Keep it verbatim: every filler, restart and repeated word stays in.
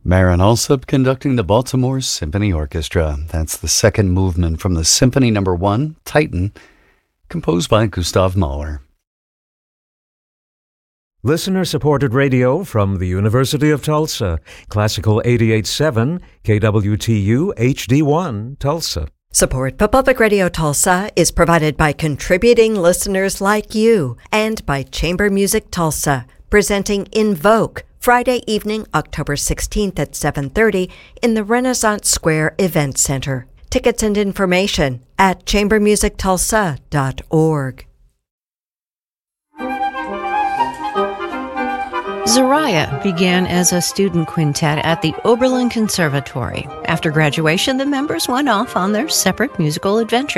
Marin Alsop conducting the Baltimore Symphony Orchestra. That's the second movement from the Symphony Number One, Titan, composed by Gustav Mahler. Listener-supported radio from the University of Tulsa. Classical eighty-eight point seven, K W T U H D one, Tulsa. Support for Public Radio Tulsa is provided by contributing listeners like you and by Chamber Music Tulsa, presenting Invoke, Friday evening, October sixteenth at seven thirty in the Renaissance Square Event Center. Tickets and information at chamber music tulsa dot org. Zariah began as a student quintet at the Oberlin Conservatory. After graduation, the members went off on their separate musical adventures.